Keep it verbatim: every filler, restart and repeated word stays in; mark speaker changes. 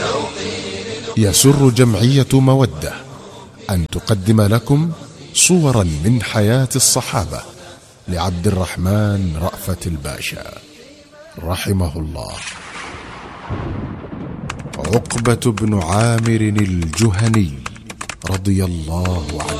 Speaker 1: يسر جمعية مودة أن تقدم لكم صورا من حياة الصحابة لعبد الرحمن رأفت الباشا رحمه الله. عقبة بن عامر الجهني رضي الله عنه.